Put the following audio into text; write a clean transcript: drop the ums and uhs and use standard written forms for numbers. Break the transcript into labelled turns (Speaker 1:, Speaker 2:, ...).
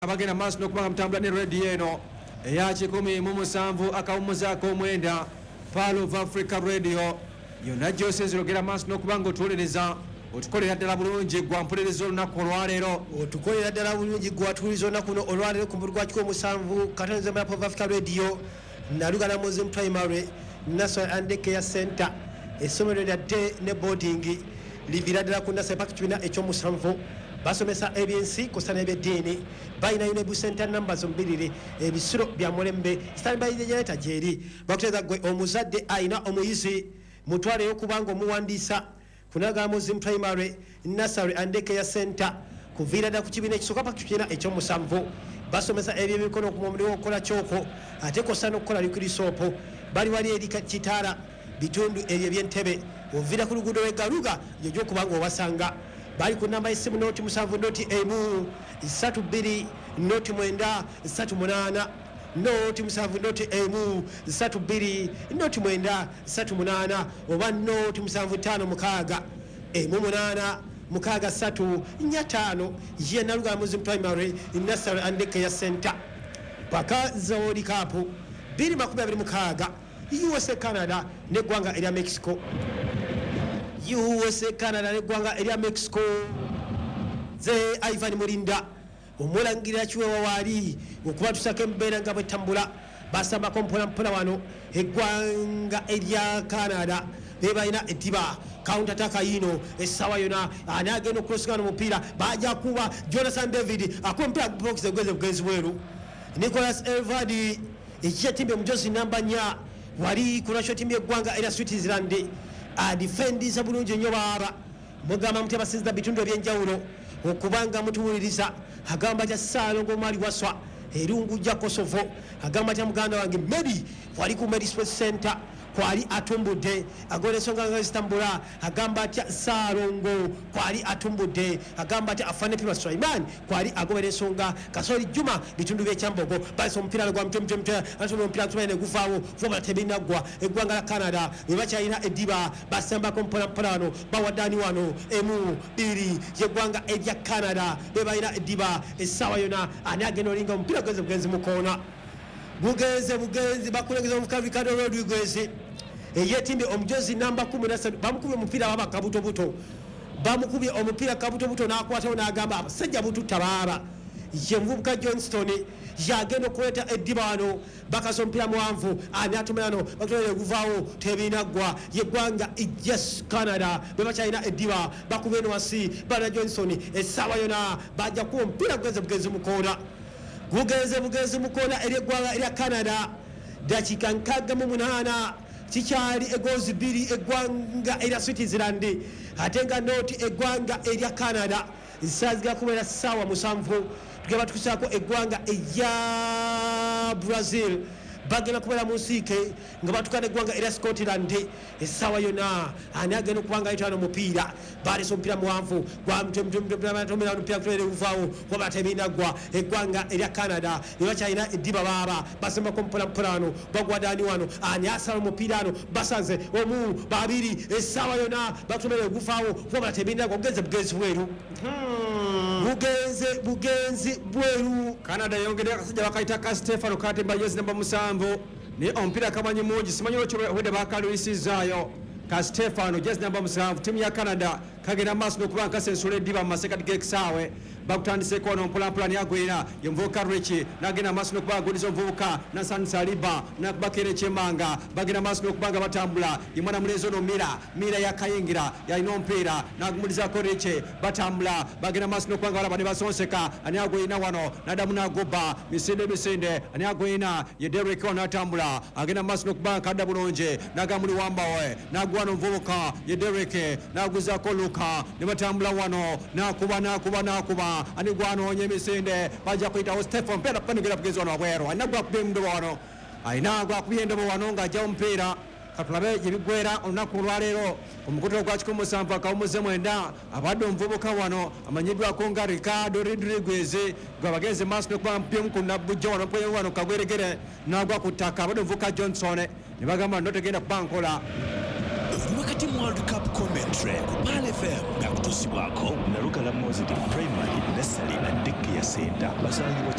Speaker 1: abagenda maaso n'okubanga mutambula ne radio eno eya 17 akawumuzaako omwenda Pearl of Africa Radio yonna gyose nzirogera maaso n'okubanga otuwolereza otukolera ddala bulungi gwa mpulereza olunaku olwaleero
Speaker 2: otukolera ddala bulungi gwa tuwuliriza olunaku luno olwaleero ku mulundi gwa 17 katoneza Pearl of Africa Radio Nalugala Muslim Primary National and Care Center essomero lyadde ne boarding livira ddala ku National Park kibiina ekyomusanvu basomesa ebyensi kusa n'ebyeddiini balina UNEB center number zombiriri ebisiro bya mulembe standby generator gyeri bakuteeza gwe omuzadde ayina omuyizi mutwaleyo kubanga omuwandiisa kunaga Muslim Primary Nursery and Care Center kuviira ddala ku kibiina ekisooka paka kibiina ekyomusanvu basomesa ebyemikono ku mulimu okukola kyoko ate kosa n'okukola likirisopo bali wali eri kitaala bitundu ebyo eby'entebe oviira ku luguudo lw'eggaluga yojja okubanga obasanga bali ku namba y'essimu noti 7 noti 1 32 noti 9 38 noti 7 noti 1 32 noti 9 38 oba noti 75 mukaaga 8 mukaaga 3 5 ye Nalugala Muslim Primary Nursery and Care Center paka Zawadi Cup 2026 USA Canada n'eggwanga erya Mexico USA Canada n'eggwanga erya Mexico ze Ivan Mulinda omulangirira kiweewa waali okuba tusaka embeera nga bwetambula basambako mpolampola wano eggwanga erya Canada bebalina ettiba counter attack yino essaawa yona ani agenda okulosigana omupiira bajja kuba Jonathan David akuba omupiira box egweze bugenzi bweru Nicholas Elvadi ekiyatimbe mujozi namba 4 wali ku national team y'eggwanga erya Switzerland adifendisa bulungi nnyo baaba mugamba muti abasinza bitundu ebyenjawulo okubanga mutuwuliriza agamba tya Ssaalongo Omari Waswa erungu gya Kosovo agamba tya muganda wange Medi wali ku Medi Sports Center kwali atumbudde agola ensonga nga zitambula agamba atya Ssaalongo kwali atumbudde agamba atya Afane Pima Sulaiman kwali agobera ensonga Kasoli Juma bitundu by'ekyambogo balesa omupiira gwa mutwe asoma omupiira kutumanya ne guvaawo vuba tebinaggwa eggwanga la Canada bwe bakyalina eddiba basambako mpolampola wano bawaddaani wano 1 2 yeggwanga erya Canada bwe balina eddiba essaawa yona ani agenda olinga omupiira gweze bugenzi mukoona bugenzi bakulengeza omukazi Ricardo Rodriguez eyetimbe omujozi namba 13 bamukubye omupiira baba kabutobuto bamukubye omupiira kabutobuto n'akwatawo n'agamba abasajja bututta baaba ye muvubuka Johnston yagenda okuleeta eddiba wano bakasa omupiira muwanvu ani atumira wano bakutolere guvaawo tebinaggwa yeggwanga yes Canada bwe bakyalina eddiba bakubye eno wansi bana Johnston essaawa yona bajja kuba omupiira gugeze bugenzi mukoona bugenzi mukoona ery'eggwanga erya Canada dakiika 68 kikyali egozi 2 eggwanga erya Switzerland ate nga noti eggwanga erya Canada nsazigala kubeera ssaawa 7 tugenda tukusaako eggwanga erya Brazil bagenda kubeera mu nsiike nga batukana eggwanga erya Scotland essaawa yona ani agenda okubanga ayitana omupiira balesa omupiira muwanvu gwamtomera omupiira kutolere guvaawo waba tebinaggwa eggwanga erya Canada ebakyalina eddiba baaba basembako mpolampola wano bagwadaani wano ani asala omupiira ano basanze 1 2 essaawa yona bakutomere guvaawo waba tebinaggwa bugenzi bweru bugenzi bweru
Speaker 1: Canada yongedde akasajja bakayita ka Stefano Katemba jezi namba 7 ni omupiira kamanyi mungi simanyi lwaki obwedde bakalulisizaayo ka Stefano jezi namba 7 timu ya Canada kagenda maaso n'okuba nkasensula eddiba mu masekati g'ekisaawe bakutandiseko wano mpolampola niagwera ye muvubuka Richi nagenda maaso n'okuba aguliza omuvubuka Nasan Saliba nakubakera ekyemmanga bagenda maaso n'okuba nga batambula ye mwana mulenzi ono Mira yakayingira yalina omupiira nagumulizako Richi batambula bagenda maaso n'okuba nga balaba ne basonseka ani agwera wano nadamu nagoba misinde ani agwera ye Derek ono atambula agenda maaso n'okuba nga kadda bulungi nagamuli wambawe nagwa omuvubuka ye Derek naguzako Luka ne batambula wano nakuba ani gwanoonya emisinde bajja kuyitawo Stephen mpera panigera bugenzi wano wabweru alina gwakubye endobo wano alina gwakubye endobo wano ng'ajja omupiira katulabe ebigwera olunaku olwaleero omukutiro gwa 17 akawumuze 9 abadde omuvubuka wano amanyiddwako nga Ricardo Rodriguez gwe bagenze maaso n'okuba mpyemu ku nabujja wano mpyemu wano kagweregere n'agwa ku ttaka abadde omuvubuka Johnson ne bagamba notegenda kuba nkola
Speaker 3: Team World Cup commentary ku Pal FM nga kutusibwako na Lugala Mozidi Primary Nursery na Dick Yasenda basangibwa